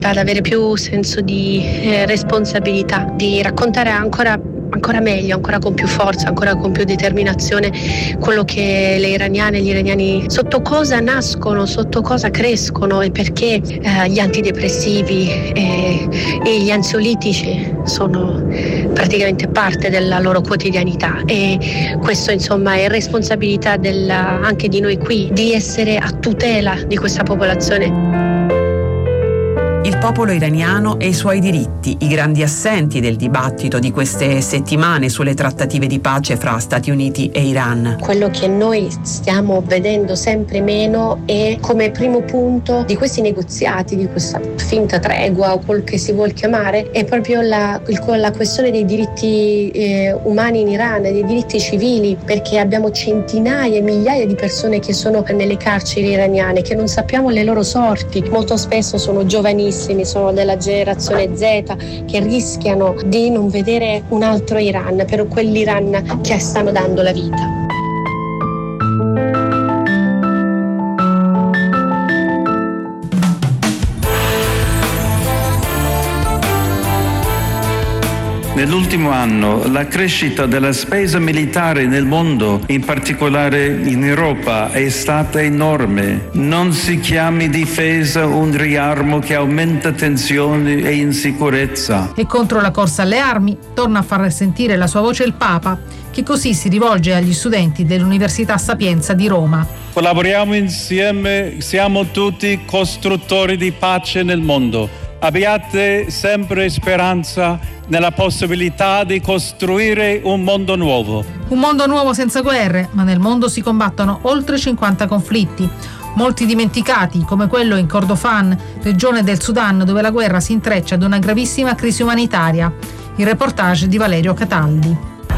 ad avere più senso di responsabilità, di raccontare ancora meglio, ancora con più forza, ancora con più determinazione quello che le iraniane e gli iraniani sotto cosa nascono, sotto cosa crescono e perché gli antidepressivi e gli ansiolitici sono praticamente parte della loro quotidianità, e questo insomma è responsabilità anche di noi qui, di essere a tutela di questa popolazione. Il popolo iraniano e i suoi diritti, i grandi assenti del dibattito di queste settimane sulle trattative di pace fra Stati Uniti e Iran. Quello che noi stiamo vedendo sempre meno è, come primo punto di questi negoziati, di questa finta tregua o quel che si vuol chiamare, è proprio la questione dei diritti umani in Iran, dei diritti civili, perché abbiamo centinaia e migliaia di persone che sono nelle carceri iraniane, che non sappiamo le loro sorti. Molto spesso sono giovanissimi, sono della generazione Z, che rischiano di non vedere un altro Iran, per quell'Iran che stanno dando la vita. Nell'ultimo anno la crescita della spesa militare nel mondo, in particolare in Europa, è stata enorme. Non si chiami difesa un riarmo che aumenta tensioni e insicurezza. E contro la corsa alle armi torna a far sentire la sua voce il Papa, che così si rivolge agli studenti dell'Università Sapienza di Roma. Collaboriamo insieme, siamo tutti costruttori di pace nel mondo. Abbiate sempre speranza nella possibilità di costruire un mondo nuovo. Un mondo nuovo senza guerre, ma nel mondo si combattono oltre 50 conflitti, molti dimenticati, come quello in Kordofan, regione del Sudan, dove la guerra si intreccia ad una gravissima crisi umanitaria. Il reportage di Valerio Cataldi.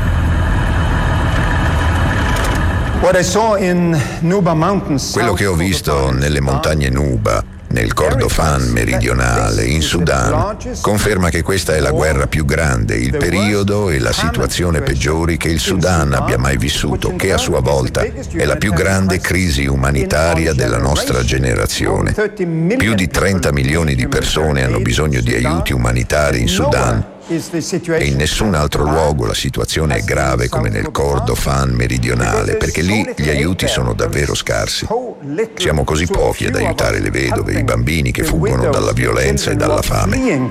Quello che ho visto nelle montagne Nuba, nel Kordofan meridionale, in Sudan, conferma che questa è la guerra più grande, il periodo e la situazione peggiori che il Sudan abbia mai vissuto, che a sua volta è la più grande crisi umanitaria della nostra generazione. Più di 30 milioni di persone hanno bisogno di aiuti umanitari in Sudan, e in nessun altro luogo la situazione è grave come nel Kordofan meridionale, perché lì gli aiuti sono davvero scarsi. Siamo così pochi ad aiutare le vedove, i bambini che fuggono dalla violenza e dalla fame.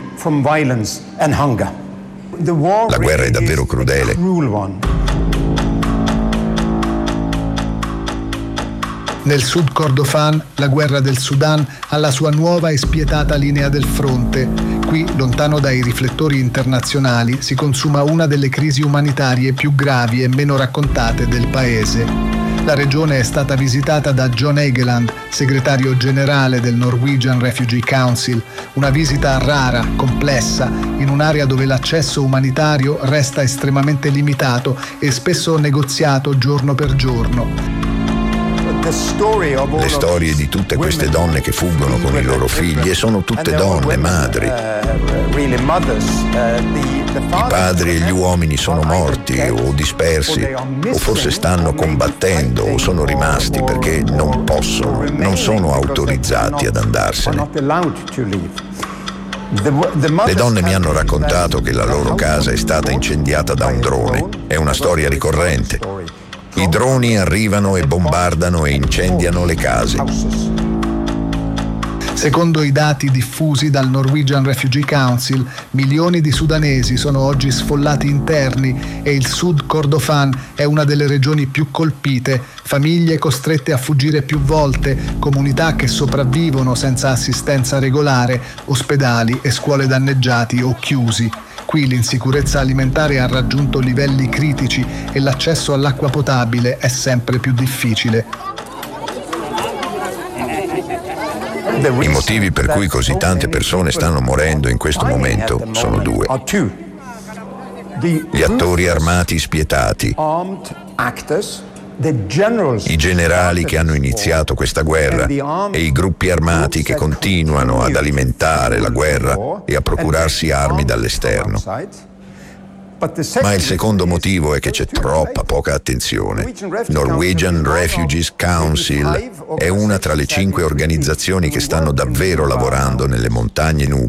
La guerra è davvero crudele. Nel sud Kordofan, la guerra del Sudan ha la sua nuova e spietata linea del fronte. Qui, lontano dai riflettori internazionali, si consuma una delle crisi umanitarie più gravi e meno raccontate del paese. La regione è stata visitata da John Egeland, segretario generale del Norwegian Refugee Council, una visita rara, complessa, in un'area dove l'accesso umanitario resta estremamente limitato e spesso negoziato giorno per giorno. Le storie di tutte queste donne che fuggono con i loro figli, e sono tutte donne, madri. I padri e gli uomini sono morti o dispersi, o forse stanno combattendo o sono rimasti perché non possono, non sono autorizzati ad andarsene. Le donne mi hanno raccontato che la loro casa è stata incendiata da un drone. È una storia ricorrente. I droni arrivano e bombardano e incendiano le case. Secondo i dati diffusi dal Norwegian Refugee Council, milioni di sudanesi sono oggi sfollati interni e il sud Kordofan è una delle regioni più colpite, famiglie costrette a fuggire più volte, comunità che sopravvivono senza assistenza regolare, ospedali e scuole danneggiati o chiusi. Qui l'insicurezza alimentare ha raggiunto livelli critici e l'accesso all'acqua potabile è sempre più difficile. I motivi per cui così tante persone stanno morendo in questo momento sono due. Gli attori armati spietati, i generali che hanno iniziato questa guerra e i gruppi armati che continuano ad alimentare la guerra e a procurarsi armi dall'esterno. Ma il secondo motivo è che c'è troppa poca attenzione. Norwegian Refugees Council è una tra le 5 organizzazioni che stanno davvero lavorando nelle montagne Nuba